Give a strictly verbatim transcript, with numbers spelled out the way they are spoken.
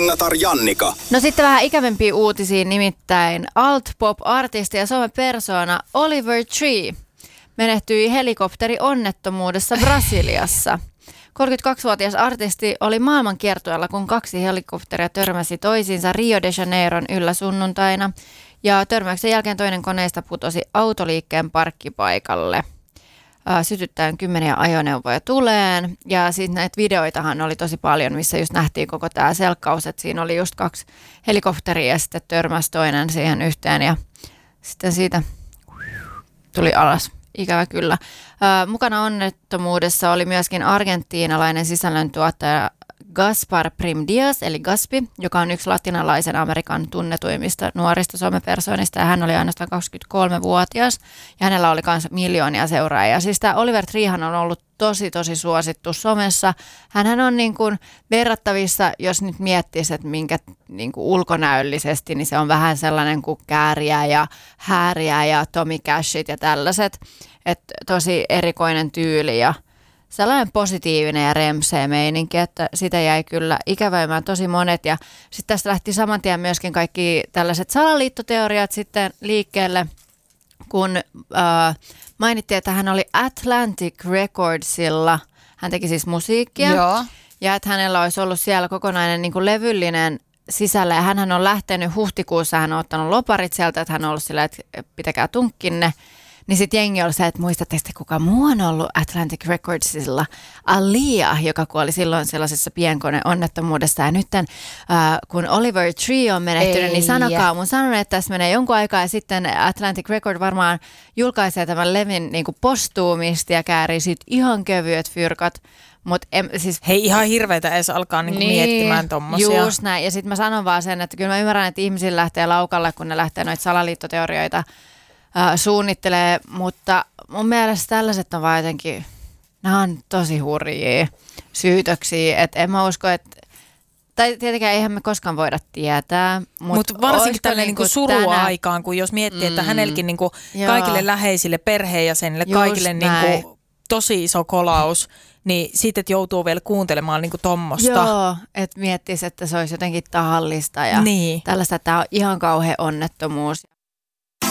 Kuningatar Jannika. No sitten vähän ikävempiä uutisia, nimittäin alt-pop-artisti ja some-persoona Oliver Tree menehtyi helikopterionnettomuudessa Brasiliassa. kolmekymmentäkaksivuotias artisti oli maailmankiertueella, kun kaksi helikopteria törmäsi toisiinsa Rio de Janeiron yllä sunnuntaina. Ja törmäyksen jälkeen toinen koneista putosi autoliikkeen parkkipaikalle. Sytyttäen kymmeniä ajoneuvoja tuleen. Ja sitten näitä videoitahan oli tosi paljon, missä just nähtiin koko tämä selkkaus, että siinä oli just kaksi helikopteria ja sitten törmäsi toinen siihen yhteen ja sitten siitä tuli alas. Ikävä kyllä. Mukana onnettomuudessa oli myöskin argentiinalainen sisällöntuottaja Gaspar Primdias, eli Gaspi, joka on yksi latinalaisen Amerikan tunnetuimmista nuorista somepersoonista, ja hän oli ainoastaan kaksikymmentäkolmevuotias, ja hänellä oli myös miljoonia seuraajia. Siis tämä Oliver Treehan on ollut tosi, tosi suosittu somessa. Hänhän on niin kuin verrattavissa, jos nyt miettisi, että minkä niin kuin ulkonäöllisesti, niin se on vähän sellainen kuin Kääriä ja Hääriä ja Tommy Cashit ja tällaiset, että tosi erikoinen tyyli ja sellainen positiivinen ja remseä meininki, että sitä jäi kyllä ikäväimään tosi monet. Ja sitten tästä lähti saman tien myöskin kaikki tällaiset salaliittoteoriat sitten liikkeelle, kun äh, mainittiin, että hän oli Atlantic Recordsilla. Hän teki siis musiikkia. Joo. Ja että hänellä olisi ollut siellä kokonainen niin kuin levyllinen sisällä. Ja hänhän on lähtenyt huhtikuussa, hän on ottanut loparit sieltä, että hän on ollut sillä, että pitäkää tunkkinne. Niin sitten jengi oli se, että muistatteko te, kuka muu on ollut Atlantic Recordsilla? Alia, joka kuoli silloin sellaisessa pienkoneonnettomuudessa. Ja nyt äh, kun Oliver Tree on menehtynyt, Ei. niin sanokaa mun sanon, että tässä menee jonkun aikaa. Ja sitten Atlantic Record varmaan julkaisee tämän levin niin kuin postuumisti ja käärii siitä ihan kevyet fyrkat. Mut em, siis, Hei, ihan hirveitä edes alkaa niinku niin, miettimään tommosia. Just näin. Ja sitten mä sanon vaan sen, että kyllä mä ymmärrän, että ihmisillä lähtee laukalle, kun ne lähtee noita salaliittoteorioita suunnittelee, mutta mun mielestä tällaiset on vaan jotenkin, nämä on tosi hurjia syytöksiä, että en mä usko, että, tai tietenkään eihän me koskaan voida tietää. Mutta Mut varsinkin tälle niinku niinku surua-aikaan, kun jos miettii, mm, että hänellekin niinku kaikille läheisille, perheenjäsenille, kaikille niinku tosi iso kolaus, niin sitten, että joutuu vielä kuuntelemaan niinku tommosta. Joo, että miettisi, että se olisi jotenkin tahallista ja niin. tällaista, että tämä on ihan kauhea onnettomuus.